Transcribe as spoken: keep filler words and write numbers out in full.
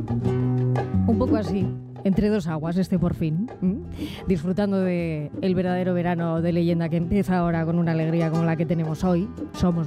Un poco así, entre dos aguas, este por fin. ¿m? Disfrutando de el verdadero verano de leyenda que empieza ahora con una alegría como la que tenemos hoy. Somos